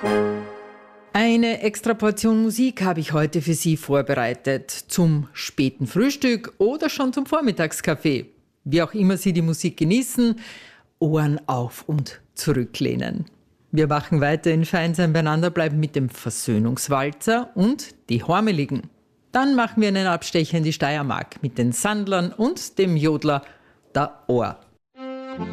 Eine extra Portion Musik habe ich heute für Sie vorbereitet. Zum späten Frühstück oder schon zum Vormittagskaffee. Wie auch immer Sie die Musik genießen, Ohren auf und zurücklehnen. Wir machen weiter in Feinsam beieinander bleiben mit dem Versöhnungswalzer und die Hormeligen. Dann machen wir einen Abstecher in die Steiermark mit den Sandlern und dem Jodler der Ohr.